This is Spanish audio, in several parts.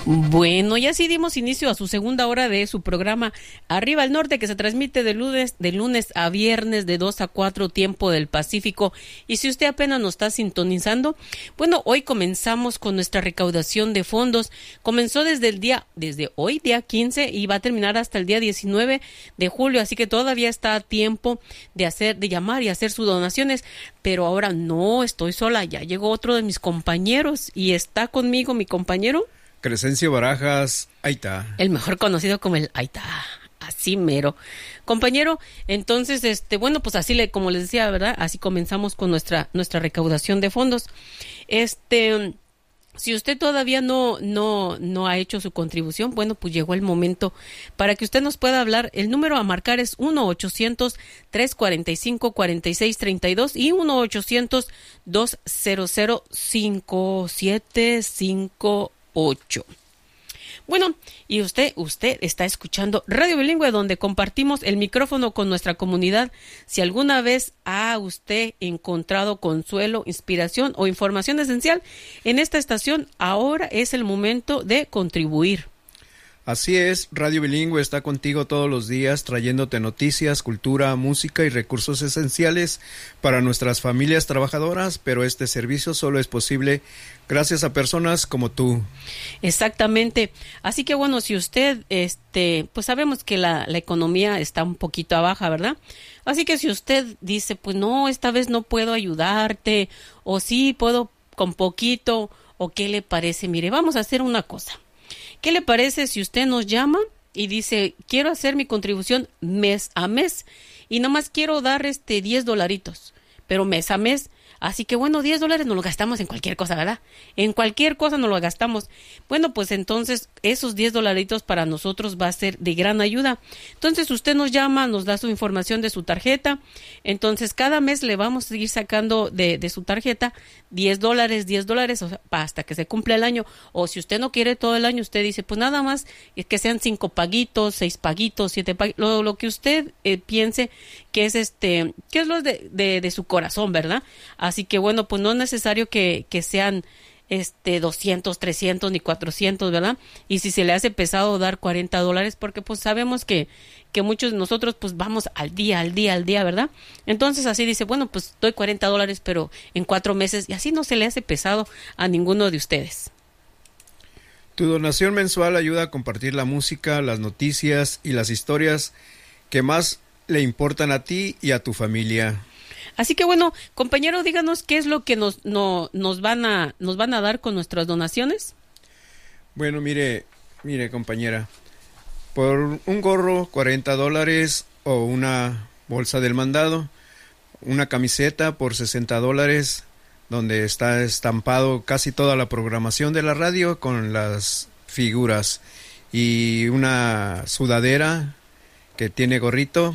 Bueno, ya sí dimos inicio a su segunda hora de su programa Arriba al Norte, que se transmite de lunes a viernes de 2 a 4 tiempo del Pacífico. Y si usted apenas nos está sintonizando, bueno, hoy comenzamos con nuestra recaudación de fondos. Comenzó desde hoy, día 15, y va a terminar hasta el día 19 de julio, así que todavía está a tiempo de llamar y hacer sus donaciones. Pero ahora no estoy sola, ya llegó otro de mis compañeros y está conmigo mi compañero Crescencio Barajas, Aita. El mejor conocido como el Aita, así mero. Compañero, entonces, bueno, pues así como les decía, ¿verdad? Así comenzamos con nuestra recaudación de fondos. Si usted todavía no ha hecho su contribución, bueno, pues llegó el momento para que usted nos pueda hablar. El número a marcar es 1-800-345-4632 y 1-800-200-5758. Bueno, y usted está escuchando Radio Bilingüe, donde compartimos el micrófono con nuestra comunidad. Si alguna vez ha usted encontrado consuelo, inspiración o información esencial en esta estación, ahora es el momento de contribuir. Así es, Radio Bilingüe está contigo todos los días trayéndote noticias, cultura, música y recursos esenciales para nuestras familias trabajadoras, pero este servicio solo es posible gracias a personas como tú. Exactamente. Así que bueno, si usted, pues sabemos que la economía está un poquito a baja, ¿verdad? Así que si usted dice, pues no, esta vez no puedo ayudarte, o sí puedo con poquito, o qué le parece, mire, vamos a hacer una cosa. ¿Qué le parece si usted nos llama y dice, quiero hacer mi contribución mes a mes y nomás quiero dar $10, pero mes a mes? Así que bueno, $10 nos lo gastamos en cualquier cosa, ¿verdad? En cualquier cosa nos lo gastamos. Bueno, pues entonces esos $10 para nosotros va a ser de gran ayuda. Entonces usted nos llama, nos da su información de su tarjeta. Entonces cada mes le vamos a seguir sacando de su tarjeta $10, o sea, hasta que se cumpla el año. O si usted no quiere todo el año, usted dice, pues nada más que sean 5 paguitos, 6 paguitos, 7 paguitos, lo que usted piense que es que es lo de su corazón, ¿verdad? Así que bueno, pues no es necesario que sean 200, 300 ni 400, ¿verdad? Y si se le hace pesado dar $40, porque pues sabemos que muchos de nosotros pues vamos al día, ¿verdad? Entonces así dice, bueno, pues doy $40, pero en 4 meses, y así no se le hace pesado a ninguno de ustedes. Tu donación mensual ayuda a compartir la música, las noticias y las historias que más le importan a ti y a tu familia. Así que bueno, compañero, díganos qué es lo que nos van a dar con nuestras donaciones. Bueno, mire, compañera, por un gorro $40 o una bolsa del mandado, una camiseta por $60, donde está estampado casi toda la programación de la radio con las figuras, y una sudadera que tiene gorrito,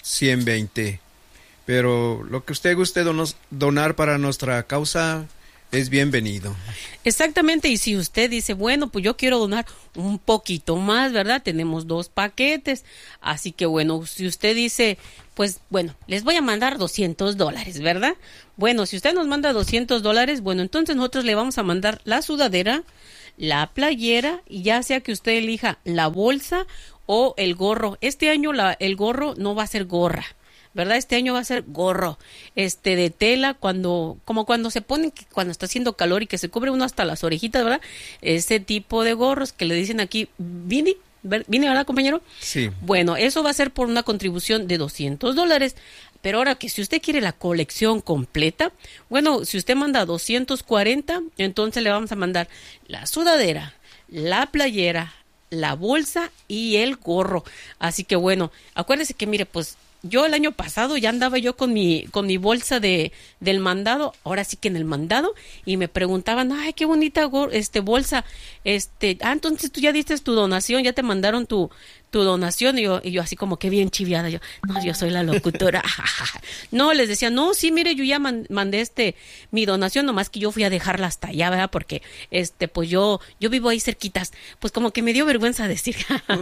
$120. Pero lo que usted guste donar para nuestra causa es bienvenido. Exactamente, y si usted dice, bueno, pues yo quiero donar un poquito más, ¿verdad? Tenemos 2 paquetes, así que bueno, si usted dice, pues bueno, les voy a mandar $200, ¿verdad? Bueno, si usted nos manda $200, bueno, entonces nosotros le vamos a mandar la sudadera, la playera, y ya sea que usted elija la bolsa o el gorro. Este año el gorro no va a ser gorra, ¿verdad? Este año va a ser gorro, de tela, como cuando se ponen, cuando está haciendo calor y que se cubre uno hasta las orejitas, ¿verdad? Ese tipo de gorros que le dicen aquí, ¿vine, verdad, compañero? Sí. Bueno, eso va a ser por una contribución de $200. Pero ahora que si usted quiere la colección completa, bueno, si usted manda 240, entonces le vamos a mandar la sudadera, la playera, la bolsa y el gorro. Así que bueno, acuérdese que mire, pues yo el año pasado ya andaba yo con mi bolsa del mandado, ahora sí que en el mandado, y me preguntaban, ay, qué bonita bolsa, entonces tú ya diste tu donación, ya te mandaron tu donación, y yo así como que bien chiviada, yo soy la locutora. No, les decía, no, sí, mire, yo ya mandé mi donación, nomás que yo fui a dejarla hasta allá, ¿verdad? Porque pues yo vivo ahí cerquitas, pues como que me dio vergüenza decir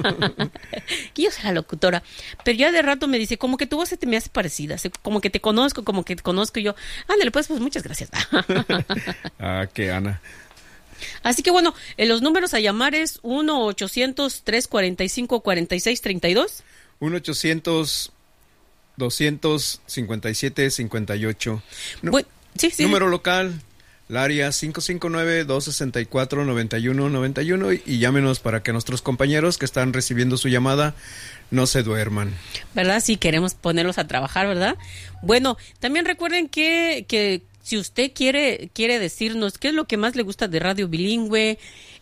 que yo soy la locutora. Pero ya de rato me dice, como que tu voz se te me hace parecida, como que te conozco, y yo, ándale, pues muchas gracias. Que Ana. Así que bueno, los números a llamar es 1-800-345-4632. 1-800-257-58. Bueno, sí. Número local, el área 559-264-9191, y llámenos para que nuestros compañeros que están recibiendo su llamada no se duerman. ¿Verdad? Sí, queremos ponerlos a trabajar, ¿verdad? Bueno, también recuerden que si usted quiere decirnos qué es lo que más le gusta de Radio Bilingüe,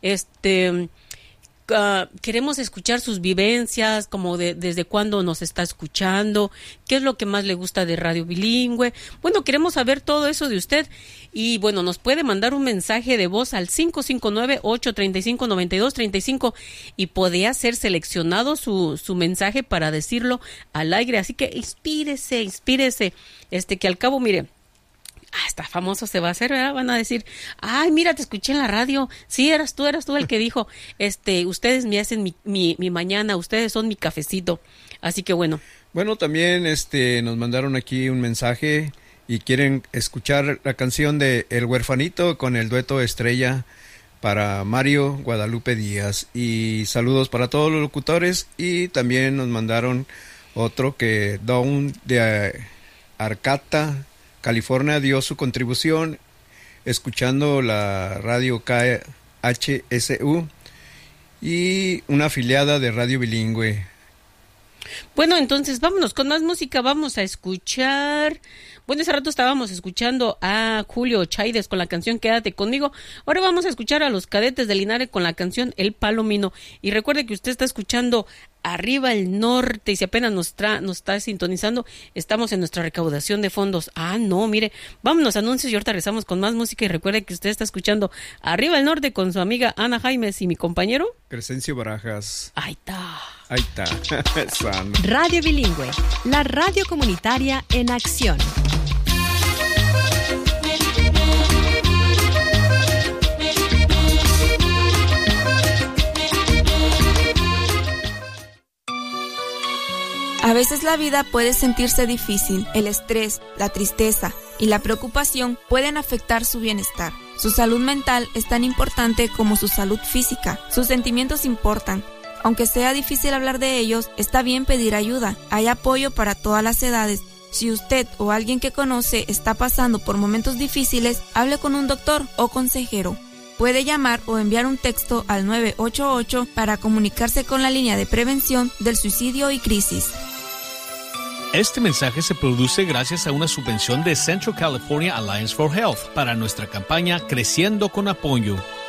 queremos escuchar sus vivencias, como desde cuándo nos está escuchando, qué es lo que más le gusta de Radio Bilingüe. Bueno, queremos saber todo eso de usted y bueno, nos puede mandar un mensaje de voz al 559-835-9235 y podría ser seleccionado su mensaje para decirlo al aire. Así que inspírese, que al cabo, mire, hasta famoso se va a hacer, ¿verdad? Van a decir, ay, mira, te escuché en la radio. Sí, eras tú el que dijo, ustedes me hacen mi mañana, ustedes son mi cafecito. Así que bueno. Bueno, también nos mandaron aquí un mensaje y quieren escuchar la canción de El Huerfanito con el dueto Estrella para Mario Guadalupe Díaz. Y saludos para todos los locutores, y también nos mandaron otro que Don de Arcata, California, dio su contribución escuchando la radio KHSU y una afiliada de Radio Bilingüe. Bueno, entonces vámonos con más música. Vamos a escuchar... Bueno, hace rato estábamos escuchando a Julio Chaides con la canción Quédate Conmigo. Ahora vamos a escuchar a los Cadetes de Linares con la canción El Palomino. Y recuerde que usted está escuchando Arriba el Norte, y si apenas nos está sintonizando, estamos en nuestra recaudación de fondos. No, mire, vámonos a anuncios y ahorita regresamos con más música. Y recuerde que usted está escuchando Arriba el Norte con su amiga Ana Jaimes y mi compañero Crescencio Barajas. Ahí está. Radio Bilingüe, la radio comunitaria en acción. A veces la vida puede sentirse difícil. El estrés, la tristeza y la preocupación pueden afectar su bienestar. Su salud mental es tan importante como su salud física. Sus sentimientos importan. Aunque sea difícil hablar de ellos, está bien pedir ayuda. Hay apoyo para todas las edades. Si usted o alguien que conoce está pasando por momentos difíciles, hable con un doctor o consejero. Puede llamar o enviar un texto al 988 para comunicarse con la línea de prevención del suicidio y crisis. Este mensaje se produce gracias a una subvención de Central California Alliance for Health para nuestra campaña Creciendo con Apoyo.